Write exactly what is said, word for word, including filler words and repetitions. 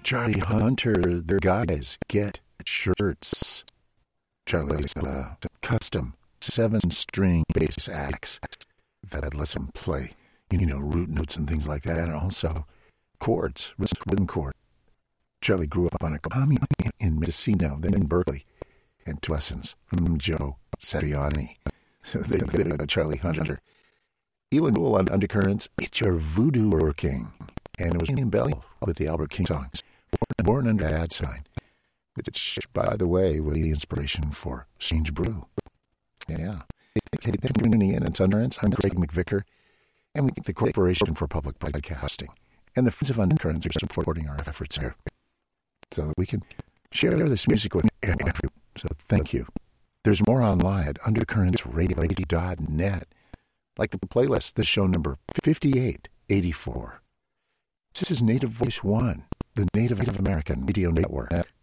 Charlie Hunter, their guys get shirts. Charlie's uh, custom seven-string bass axe that lets him play, you know, root notes and things like that, and also chords, rhythm chords. Charlie grew up on a commune in Mendocino, then in Berkeley, and took lessons from Joe Satriani. They did a Charlie Hunter. Elin Cool on Undercurrents, It's Your Voodoo Working. And it was in Bell with the Albert King songs, Born Under Bad Sign, which, by the way, was the inspiration for Strange Brew. Yeah. Hey, thank you for tuning in. It's Undercurrents. I'm Craig McVicker, and we thank the Corporation for Public Broadcasting and the Friends of Undercurrents are supporting our efforts here so that we can share this music with everyone. So thank you. There's more online at undercurrents radio dot net, like the playlist, this show number fifty-eight eighty-four. This is Native Voice One, the Native American Radio Network.